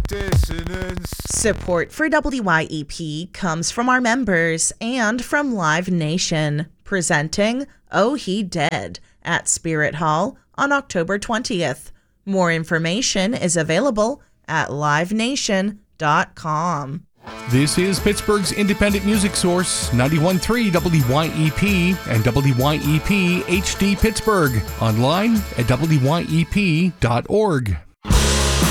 Dissonance. Support for WYEP comes from our members and from Live Nation, presenting Oh He Dead at Spirit Hall on October 20th. More information is available at livenation.com. This is Pittsburgh's independent music source, 91.3 WYEP and WYEP HD Pittsburgh. Online at WYEP.org.